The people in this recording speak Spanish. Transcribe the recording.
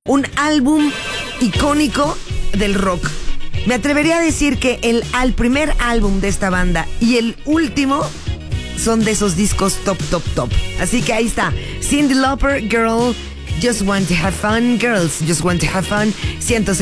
un álbum icónico del rock. Me atrevería a decir que el primer álbum de esta banda y el último son de esos discos top. Así que ahí está. Cyndi Lauper, Girl, Just Want to Have Fun. Girls, Just Want to Have Fun. 106.